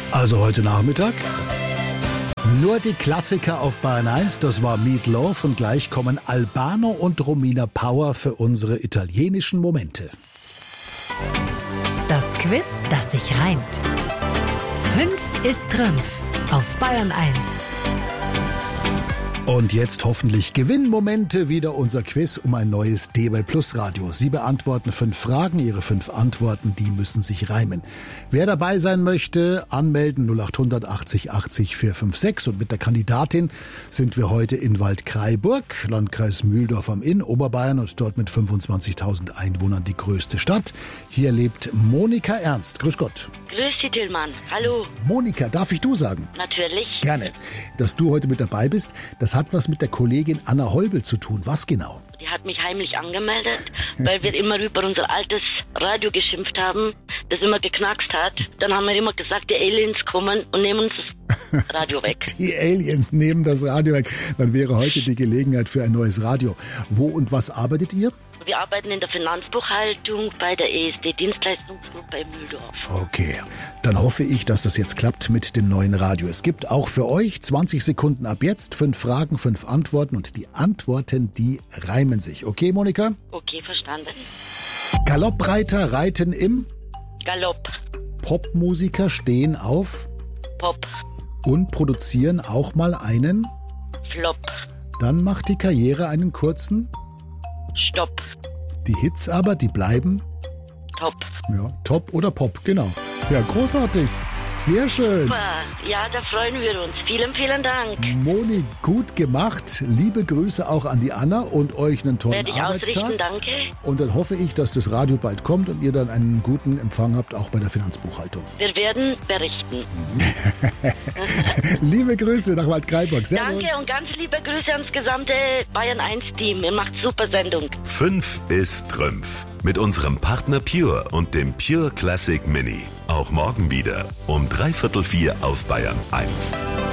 Also heute Nachmittag nur die Klassiker auf Bayern 1, das war Meat Loaf und gleich kommen Albano und Romina Power für unsere italienischen Momente. Das Quiz, das sich reimt. 5 ist Trümpf auf Bayern 1. Und jetzt hoffentlich Gewinnmomente, wieder unser Quiz um ein neues DAB+ Radio. Sie beantworten 5 Fragen, Ihre 5 Antworten, die müssen sich reimen. Wer dabei sein möchte, anmelden 0800 80 80 456. Und mit der Kandidatin sind wir heute in Waldkraiburg, Landkreis Mühldorf am Inn, Oberbayern und dort mit 25.000 Einwohnern die größte Stadt. Hier lebt Monika Ernst. Grüß Gott. Grüß Sie, Tillmann. Hallo. Monika, darf ich du sagen? Natürlich. Gerne. Dass du heute mit dabei bist, das hat was mit der Kollegin Anna Heubel zu tun. Was genau? Die hat mich heimlich angemeldet, weil wir immer über unser altes Radio geschimpft haben, das immer geknackst hat. Dann haben wir immer gesagt, die Aliens kommen und nehmen uns das Radio weg. Die Aliens nehmen das Radio weg. Dann wäre heute die Gelegenheit für ein neues Radio. Wo und was arbeitet ihr? Wir arbeiten in der Finanzbuchhaltung bei der ESD Dienstleistungsgruppe in Mühldorf. Okay, dann hoffe ich, dass das jetzt klappt mit dem neuen Radio. Es gibt auch für euch 20 Sekunden ab jetzt, 5 Fragen, 5 Antworten und die Antworten, die reimen sich. Okay, Monika? Okay, verstanden. Galoppreiter reiten im Galopp. Popmusiker stehen auf Pop. und produzieren auch mal einen. Flop. Dann macht die Karriere einen kurzen. Stopp. Die Hits aber, die bleiben. Top. Ja, Top oder Pop, genau. Ja, großartig. Sehr schön. Super. Ja, da freuen wir uns. Vielen, vielen Dank. Moni, gut gemacht. Liebe Grüße auch an die Anna und euch einen tollen Werde ich Arbeitstag. ausrichten, danke. Und dann hoffe ich, dass das Radio bald kommt und ihr dann einen guten Empfang habt, auch bei der Finanzbuchhaltung. Wir werden berichten. Liebe Grüße nach Waldkraiburg. Servus. Danke und ganz liebe Grüße ans gesamte Bayern 1 Team. Ihr macht super Sendung. 5 ist Trümpf. Mit unserem Partner Pure und dem Pure Classic Mini. Auch morgen wieder um 3/4 auf Bayern 1.